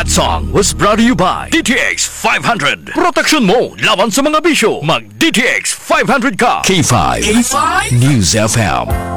That song was brought to you by DTX 500. Protection mo laban sa mga bisyo. Mag DTX 500 ka. K5 News FM.